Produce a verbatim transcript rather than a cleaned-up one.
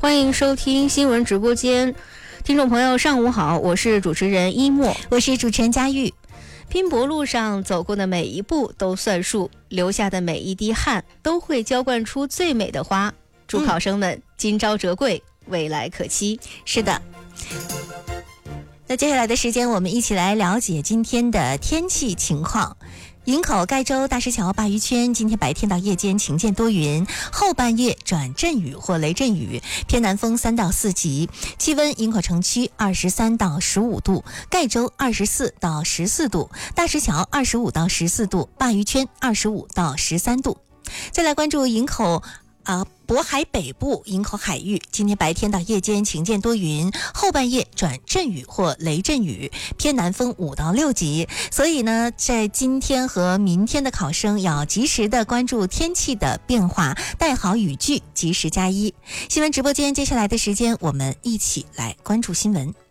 欢迎收听新闻直播间，听众朋友上午好，我是主持人一墨， 我是主持人佳玉。 拼搏路上走过的每一步都算数，留下的每一滴汗都会浇灌出最美的花。祝考生们今朝折桂，未来可期。 是的。那接下来的时间，我们一起来了解今天的天气情况。营口、盖州、大石桥、鲅鱼圈今天白天到夜间晴间多云，后半夜转阵雨或雷阵雨，偏南风三到四级。气温：营口城区二十三到十五度，盖州二十四到十四度，大石桥二十五到十四度，鲅鱼圈二十五到十三度。再来关注营口啊，渤海北部营口海域，今天白天到夜间晴间多云，后半夜转阵雨或雷阵雨，偏南风五到六级。所以呢，在今天和明天的考生要及时的关注天气的变化，带好雨具，及时加衣。新闻直播间接下来的时间，我们一起来关注新闻。